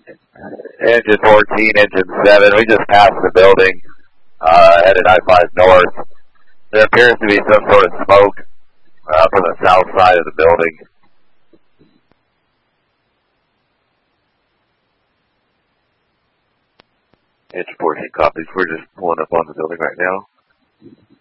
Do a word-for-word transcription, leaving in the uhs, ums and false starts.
Engine fourteen, engine seven. We just passed the building, uh, headed I five north. There appears to be some sort of smoke uh, from the south side of the building. Engine fourteen copies. We're just pulling up on the building right now.